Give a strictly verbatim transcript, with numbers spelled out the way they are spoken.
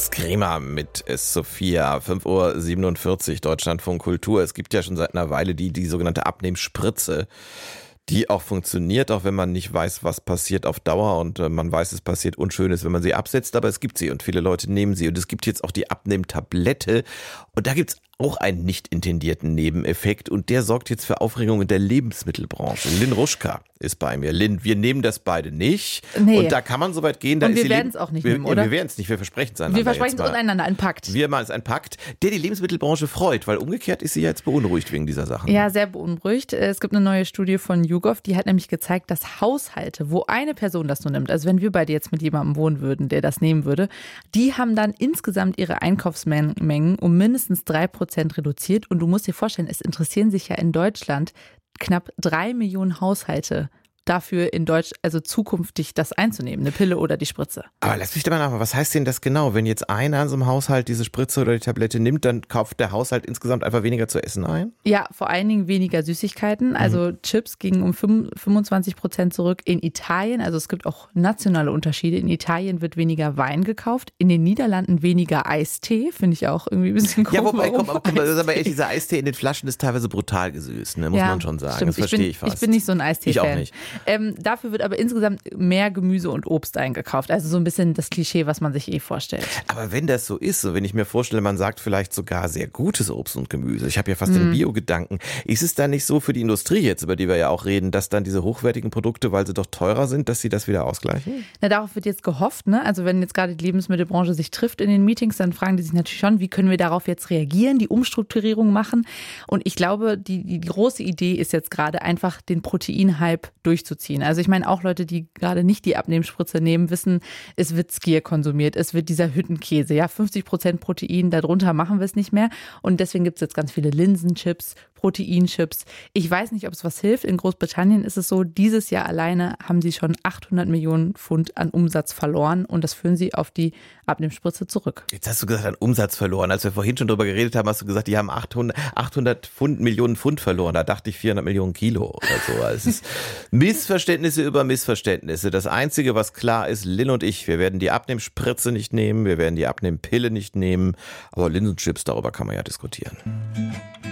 Screamer mit Sophia, fünf Uhr siebenundvierzig, Deutschlandfunk Kultur. Es gibt ja schon seit einer Weile die, die sogenannte Abnehmspritze, die auch funktioniert, auch wenn man nicht weiß, was passiert auf Dauer und äh, man weiß, es passiert Unschönes, wenn man sie absetzt, aber es gibt sie und viele Leute nehmen sie und es gibt jetzt auch die Abnehmtablette und da gibt's auch einen nicht intendierten Nebeneffekt und der sorgt jetzt für Aufregung in der Lebensmittelbranche. Lynn Ruschka ist bei mir. Lynn, wir nehmen das beide nicht Nee. und da kann man so weit gehen. Da Und ist wir die werden Leben- es auch nicht wir, nehmen, oder? Wir werden es nicht, wir versprechen es einander. Wir versprechen jetzt es mal. untereinander, ein Pakt. Wir machen es ein Pakt, der die Lebensmittelbranche freut, weil umgekehrt ist sie ja jetzt beunruhigt wegen dieser Sachen. Ja, sehr beunruhigt. Es gibt eine neue Studie von YouGov, die hat nämlich gezeigt, dass Haushalte, wo eine Person das nur nimmt, also wenn wir beide jetzt mit jemandem wohnen würden, der das nehmen würde, die haben dann insgesamt ihre Einkaufsmengen um mindestens drei Prozent reduziert. Und du musst dir vorstellen, es interessieren sich ja in Deutschland knapp drei Millionen Haushalte dafür in Deutsch, also zukünftig das einzunehmen, eine Pille oder die Spritze. Aber lass mich da mal nachfragen, was heißt denn das genau? Wenn jetzt einer in so einem Haushalt diese Spritze oder die Tablette nimmt, dann kauft der Haushalt insgesamt einfach weniger zu essen ein? Ja, vor allen Dingen weniger Süßigkeiten. Also mhm. Chips gingen um fünfundzwanzig Prozent zurück. In Italien, also es gibt auch nationale Unterschiede. In Italien wird weniger Wein gekauft. In den Niederlanden weniger Eistee. Finde ich auch irgendwie ein bisschen komisch. Ja, wobei, komm, komm, das ist aber echt, dieser Eistee in den Flaschen ist teilweise brutal gesüßt, ne? Muss ja, man schon sagen. Stimmt. Das verstehe ich, ich bin, fast. Ich bin nicht so ein Eistee-Fan. Ich auch nicht. Ähm, dafür wird aber insgesamt mehr Gemüse und Obst eingekauft. Also so ein bisschen das Klischee, was man sich eh vorstellt. Aber wenn das so ist, so wenn ich mir vorstelle, man sagt vielleicht sogar sehr gutes Obst und Gemüse. Ich habe ja fast Mhm. den Bio-Gedanken. Ist es dann nicht so für die Industrie jetzt, über die wir ja auch reden, dass dann diese hochwertigen Produkte, weil sie doch teurer sind, dass sie das wieder ausgleichen? Na, darauf wird jetzt gehofft, ne? Also wenn jetzt gerade die Lebensmittelbranche sich trifft in den Meetings, dann fragen die sich natürlich schon, wie können wir darauf jetzt reagieren, die Umstrukturierung machen. Und ich glaube, die, die große Idee ist jetzt gerade einfach, den Proteinhype durchzuziehen. Also ich meine, auch Leute, die gerade nicht die Abnehmspritze nehmen, wissen, es wird Skier konsumiert, es wird dieser Hüttenkäse, ja, fünfzig Prozent Protein, darunter machen wir es nicht mehr. Und deswegen gibt es jetzt ganz viele Linsenchips, Proteinchips. Ich weiß nicht, ob es was hilft. In Großbritannien ist es so, dieses Jahr alleine haben sie schon achthundert Millionen Pfund an Umsatz verloren und das führen sie auf die Abnehmspritze zurück. Jetzt hast du gesagt, an Umsatz verloren. Als wir vorhin schon drüber geredet haben, hast du gesagt, die haben achthundert, achthundert Pfund, Millionen Pfund verloren. Da dachte ich vierhundert Millionen Kilo oder so. Also es ist Missverständnisse über Missverständnisse. Das Einzige, was klar ist, Lynn und ich, wir werden die Abnehmspritze nicht nehmen, wir werden die Abnehmpille nicht nehmen, aber Linsenchips, darüber kann man ja diskutieren.